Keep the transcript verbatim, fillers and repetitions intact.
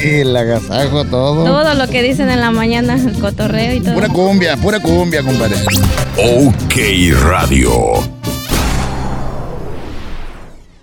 el agasajo, todo. Todo lo que dicen en la mañana, el cotorreo y todo. Pura cumbia, pura cumbia, compadre. OK Radio.